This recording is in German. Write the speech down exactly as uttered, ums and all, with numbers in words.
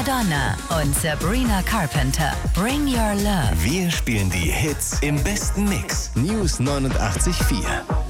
Madonna und Sabrina Carpenter. Bring Your Love. Wir spielen die Hits im besten Mix. News neunundachtzig Komma vier.